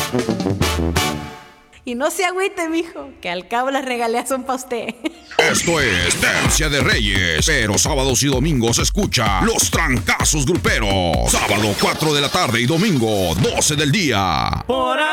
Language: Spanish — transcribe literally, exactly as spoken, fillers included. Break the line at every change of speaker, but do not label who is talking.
Y no se agüite, mijo, que al cabo las regalías son pa' usted.
Esto es Tercia de Reyes, pero sábados y domingos escucha Los Trancazos Gruperos. Sábado cuatro de la tarde y domingo doce del día.
Por